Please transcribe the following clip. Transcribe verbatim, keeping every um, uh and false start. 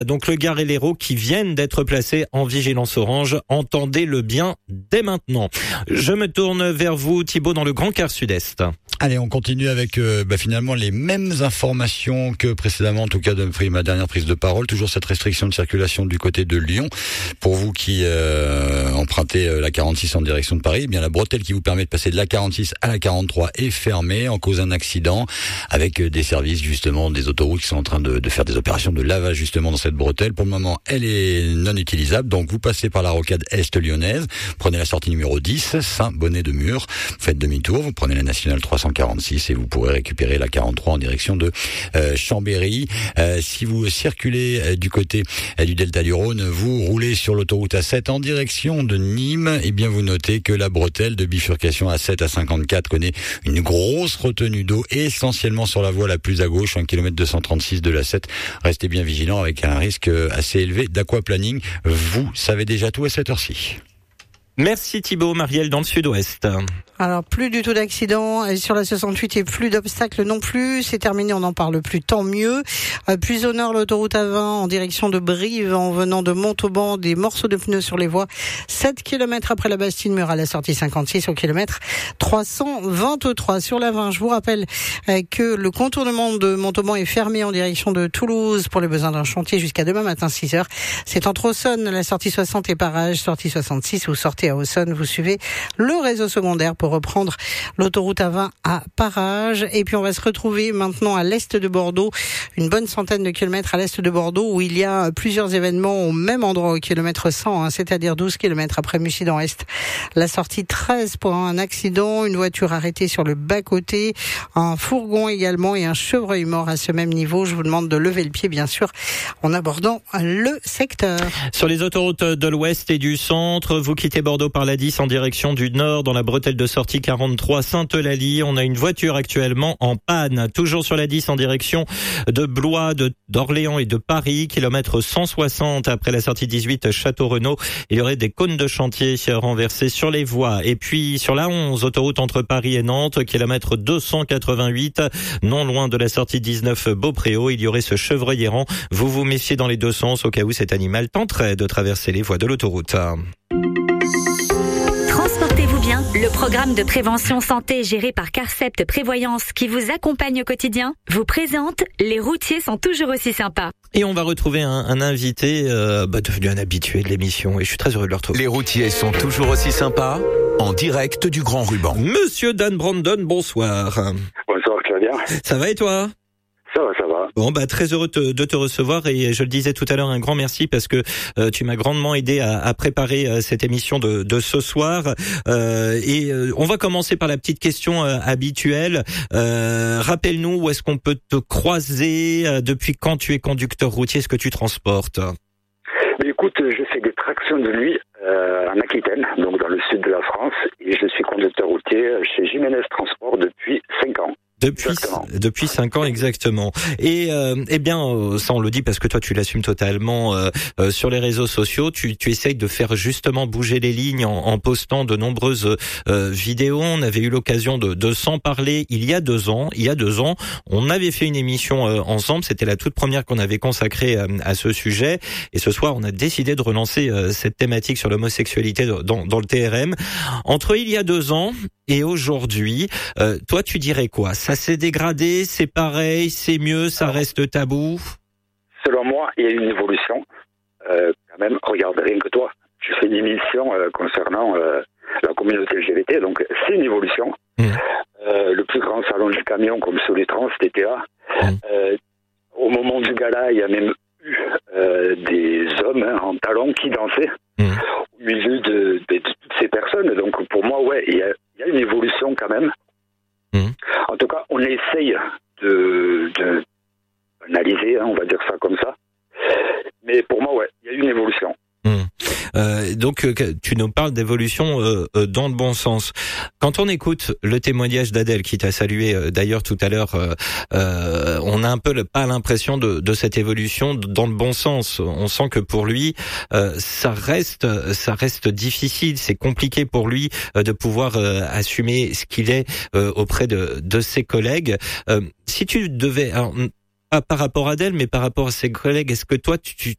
Donc le Gard et l'Hérault qui viennent d'être placés en vigilance orange. Entendez-le bien dès maintenant. Je me tourne vers vous, Thibaut, dans le Grand Quart Sud-Est. Allez, on continue avec euh, bah, finalement les mêmes informations que précédemment, en tout cas depuis ma dernière prise de parole. Toujours cette restriction de circulation du côté de Lyon. Pour vous qui euh, empruntez euh, la quarante-six en direction de Paris, eh bien la bretelle qui vous permet de passer de la quarante-six à la quarante-trois est fermée en cause d'un accident avec euh, des services justement des autoroutes qui sont en train de, de faire des opérations de lavage justement dans cette bretelle. Pour le moment, elle est non utilisable. Donc vous passez par la rocade est lyonnaise, prenez la sortie numéro dix, Saint-Bonnet-de-Mur, faites demi-tour, vous prenez la nationale trois cent quarante-six et vous pourrez récupérer la quarante-trois en direction de euh, Chambéry. Euh, si vous circulez euh, du côté euh, du delta du Rhône, vous roulez sur l'autoroute A sept en direction de Nîmes, et bien vous notez que la bretelle de bifurcation A sept à cinquante-quatre connaît une grosse retenue d'eau, essentiellement sur la voie la plus à gauche, un kilomètre deux cent trente-six de l'A sept. Restez bien vigilants avec un risque assez élevé d'aquaplaning. Vous savez déjà tout à cette heure-ci. Merci Thibaut. Marielle dans le sud-ouest. Alors, plus du tout d'accidents sur la soixante-huit et plus d'obstacles non plus. C'est terminé, on n'en parle plus, tant mieux. Euh, plus au nord, l'autoroute A vingt en direction de Brive, en venant de Montauban, des morceaux de pneus sur les voies. sept kilomètres après la Bastille-Mur à la sortie cinquante-six au kilomètre trois cent vingt-trois. Sur la vingt, je vous rappelle euh, que le contournement de Montauban est fermé en direction de Toulouse pour les besoins d'un chantier jusqu'à demain matin six heures. C'est entre Auxonne, la sortie soixante et Parage, sortie soixante-six ou sortie à Auxonne. Vous suivez le réseau secondaire pour reprendre l'autoroute A vingt à Parage. Et puis on va se retrouver maintenant à l'est de Bordeaux, une bonne centaine de kilomètres à l'est de Bordeaux, où il y a plusieurs événements au même endroit, au kilomètre cent, hein, c'est-à-dire douze kilomètres après Mussidan-Est. La sortie treize pour un accident, une voiture arrêtée sur le bas-côté, un fourgon également et un chevreuil mort à ce même niveau. Je vous demande de lever le pied, bien sûr, en abordant le secteur. Sur les autoroutes de l'ouest et du centre, vous quittez Bordeaux par la dix en direction du nord, dans la bretelle de sortie quarante-trois Sainte-Eulalie. On a une voiture actuellement en panne. Toujours sur la dix en direction de Blois, de, d'Orléans et de Paris, kilomètre cent soixante après la sortie dix-huit Château-Renaud. Il y aurait des cônes de chantier renversés sur les voies. Et puis sur la onze, autoroute entre Paris et Nantes, kilomètre deux cent quatre-vingt-huit, non loin de la sortie dix-neuf Beaupréau, il y aurait ce chevreuil errant. Vous vous méfiez dans les deux sens au cas où cet animal tenterait de traverser les voies de l'autoroute. Transportez-vous bien, le programme de prévention santé géré par Carcept Prévoyance qui vous accompagne au quotidien vous présente Les routiers sont toujours aussi sympas. Et on va retrouver un, un invité euh, bah, devenu un habitué de l'émission et je suis très heureux de le retrouver. Les routiers sont toujours aussi sympas, en direct du Grand Ruban. Monsieur Dan Brandon, bonsoir. Bonsoir, tu vas bien ? Ça va et toi ? Ça va, ça va. Bon, bah très heureux te, de te recevoir et je le disais tout à l'heure, un grand merci parce que euh, tu m'as grandement aidé à, à préparer euh, cette émission de, de ce soir. Euh, et euh, on va commencer par la petite question euh, habituelle. Euh, rappelle-nous où est-ce qu'on peut te croiser, euh, depuis quand tu es conducteur routier, est-ce que tu transportes ? Mais écoute, je fais des tractions de nuit euh, en Aquitaine, donc dans le sud de la France, et je suis conducteur routier chez Jiménez Transport depuis cinq ans. Depuis depuis cinq ans exactement. Et euh, eh bien euh, ça on le dit parce que toi tu l'assumes totalement euh, euh, sur les réseaux sociaux. Tu tu essayes de faire justement bouger les lignes en, en postant de nombreuses euh, vidéos. On avait eu l'occasion de de s'en parler il y a deux ans. Il y a deux ans, on avait fait une émission euh, ensemble. C'était la toute première qu'on avait consacrée euh, à ce sujet. Et ce soir, on a décidé de relancer euh, cette thématique sur l'homosexualité dans dans le T R M. Entre il y a deux ans et aujourd'hui, euh, toi tu dirais quoi ? Ça s'est dégradé, c'est pareil, c'est mieux, ça reste tabou? Selon moi, il y a une évolution. Euh, quand même, regarde, rien que toi, tu fais une émission euh, concernant euh, la communauté L G B T, donc c'est une évolution. Mmh. Euh, le plus grand salon du camion, comme Solitrans, T T A. Mmh. Euh, au moment du gala, il y a même eu euh, des hommes hein, en talons qui dansaient mmh. au milieu de, de, de toutes ces personnes. Donc pour moi, ouais, il y a, il y a une évolution quand même. Mmh. En tout cas, on essaye de, de analyser, hein, on va dire ça comme ça. Mais pour moi, ouais, il y a une évolution. Mmh. Euh, donc, tu nous parles d'évolution euh, dans le bon sens. Quand on écoute le témoignage d'Adèle, qui t'a salué euh, d'ailleurs tout à l'heure, euh, euh, on a un peu le, pas l'impression de, de cette évolution dans le bon sens. On sent que pour lui, euh, ça reste, ça reste difficile. C'est compliqué pour lui euh, de pouvoir euh, assumer ce qu'il est euh, auprès de, de ses collègues. Euh, si tu devais, alors, pas par rapport à Adèle, mais par rapport à ses collègues, est-ce que toi, tu, tu